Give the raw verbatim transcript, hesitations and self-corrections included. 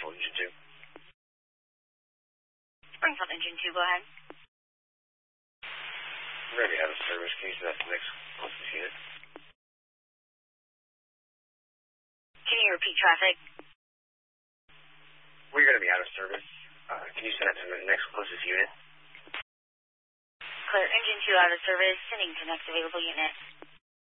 Springfield Engine two. Springfield Engine two, go ahead. We're going to be out of service. Can you send that to the next closest unit? Can you repeat traffic? We're going to be out of service. Uh, can you send that to the next closest unit? Clear. Engine two out of service. Sending to next available unit.